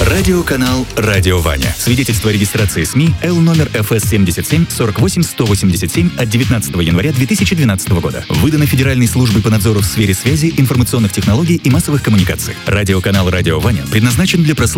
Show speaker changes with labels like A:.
A: Радиоканал «Радио Ваня». Свидетельство о регистрации СМИ Л номер ФС 77 48 187 от 19 января 2012 года. Выдано Федеральной службой по надзору в сфере связи, информационных технологий и массовых коммуникаций. Радиоканал «Радио Ваня» предназначен для прослушивания